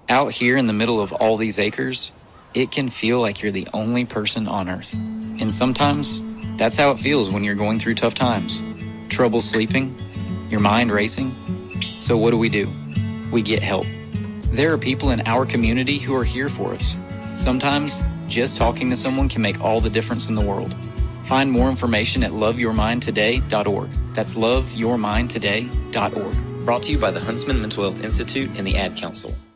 Out here in the middle of all these acres, it can feel like you're the only person on Earth. And sometimes, that's how it feels when you're going through tough times. Trouble sleeping, your mind racing. So what do? We get help. There are people in our community who are here for us. Sometimes, just talking to someone can make all the difference in the world. Find more information at loveyourmindtoday.org. That's loveyourmindtoday.org. Brought to you by the Huntsman Mental Health Institute and the Ad Council.